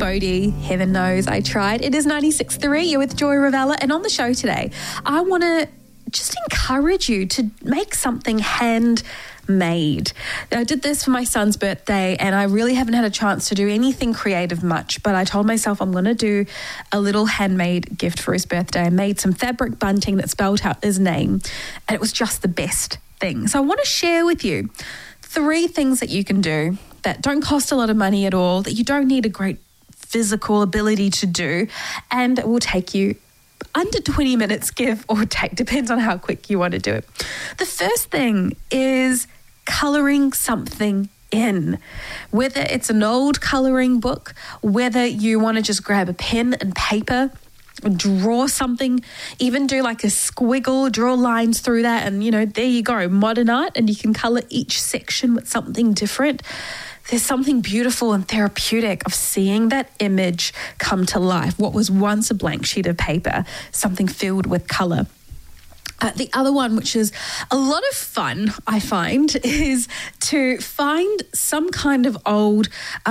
Bodhi. Heaven knows I tried. It is 96.3. You're with Joy Ravella. And on the show today, I want to just encourage you to make something handmade. I did this for my son's birthday and I really haven't had a chance to do anything creative much, but I told myself I'm going to do a little handmade gift for his birthday. I made some fabric bunting that spelled out his name and it was just the best thing. So I want to share with you 3 things that you can do that don't cost a lot of money at all, that you don't need a great physical ability to do, and it will take you under 20 minutes, give or take, depends on how quick you want to do it. The first thing is colouring something in, whether it's an old colouring book, whether you want to just grab a pen and paper, draw something, even do like a squiggle, draw lines through that, and there you go, modern art, and you can colour each section with something different. There's something beautiful and therapeutic of seeing that image come to life. What was once a blank sheet of paper, something filled with colour. The other one, which is a lot of fun, I find, is to find some kind of old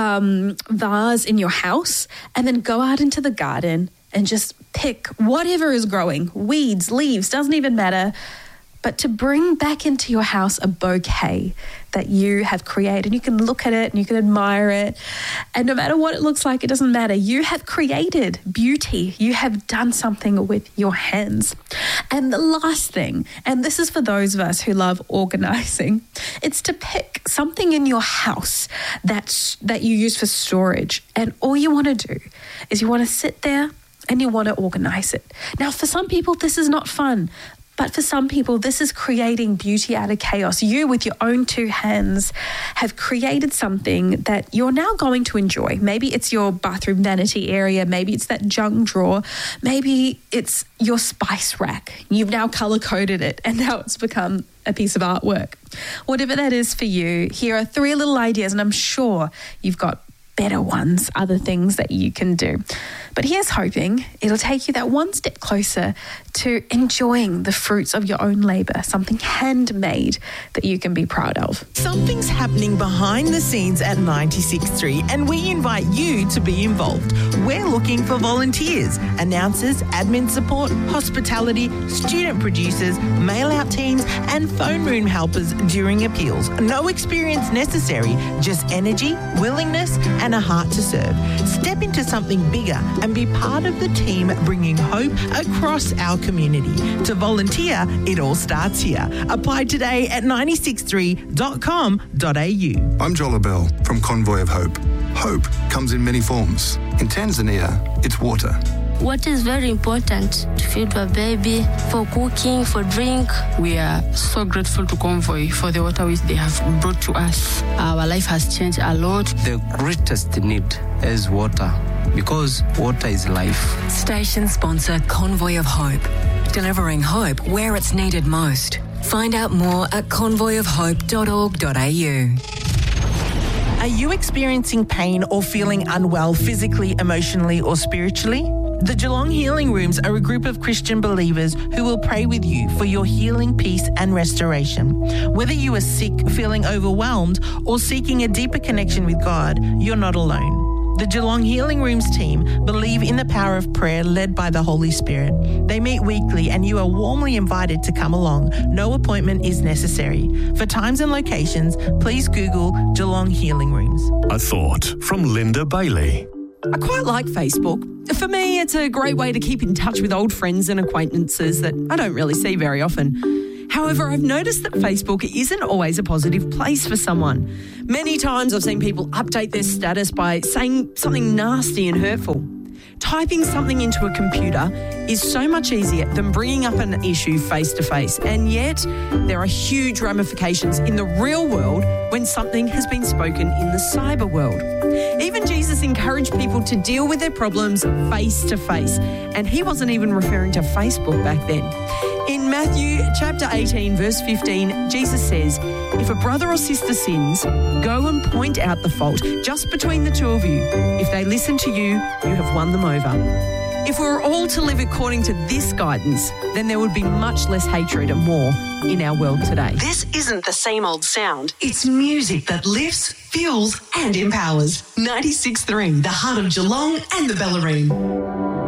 vase in your house and then go out into the garden and just pick whatever is growing, weeds, leaves, doesn't even matter, but to bring back into your house a bouquet that you have created. You can look at it and you can admire it. And no matter what it looks like, it doesn't matter. You have created beauty. You have done something with your hands. And the last thing, and this is for those of us who love organising, it's to pick something in your house that you use for storage. And all you want to do is you want to sit there and you want to organise it. Now, for some people, this is not fun. But for some people, this is creating beauty out of chaos. You, with your own 2 hands, have created something that you're now going to enjoy. Maybe it's your bathroom vanity area. Maybe it's that junk drawer. Maybe it's your spice rack. You've now colour-coded it and now it's become a piece of artwork. Whatever that is for you, here are 3 little ideas, and I'm sure you've got better ones, other things that you can do. But here's hoping it'll take you that one step closer to enjoying the fruits of your own labour, something handmade that you can be proud of. Something's happening behind the scenes at 96.3 and we invite you to be involved. We're looking for volunteers, announcers, admin support, hospitality, student producers, mail-out teams and phone room helpers during appeals. No experience necessary, just energy, willingness and a heart to serve. Step into something bigger and be part of the team bringing hope across our community. To volunteer, it all starts here. Apply today at 963.com.au. I'm Joel Bell from Convoy of Hope. Hope comes in many forms. In Tanzania, it's water. Water is very important to feed a baby, for cooking, for drink. We are so grateful to Convoy for the water which they have brought to us. Our life has changed a lot. The greatest need is water, because water is life. Station sponsor Convoy of Hope, delivering hope where it's needed most. Find out more at convoyofhope.org.au. Are you experiencing pain or feeling unwell physically, emotionally or spiritually? The Geelong Healing Rooms are a group of Christian believers who will pray with you for your healing, peace and restoration. Whether you are sick, feeling overwhelmed or seeking a deeper connection with God, you're not alone. The Geelong Healing Rooms team believe in the power of prayer led by the Holy Spirit. They meet weekly and you are warmly invited to come along. No appointment is necessary. For times and locations, please Google Geelong Healing Rooms. A thought from Linda Bailey. I quite like Facebook. For me, it's a great way to keep in touch with old friends and acquaintances that I don't really see very often. However, I've noticed that Facebook isn't always a positive place for someone. Many times I've seen people update their status by saying something nasty and hurtful. Typing something into a computer is so much easier than bringing up an issue face to face, and yet there are huge ramifications in the real world when something has been spoken in the cyber world. Even Jesus encouraged people to deal with their problems face to face, and he wasn't even referring to Facebook back then. In Matthew chapter 18, verse 15, Jesus says, "If a brother or sister sins, go and point out the fault just between the two of you. If they listen to you, you have won them over." If we were all to live according to this guidance, then there would be much less hatred and war in our world today. This isn't the same old sound. It's music that lifts, fuels and empowers. 96.3, the heart of Geelong and the Bellarine.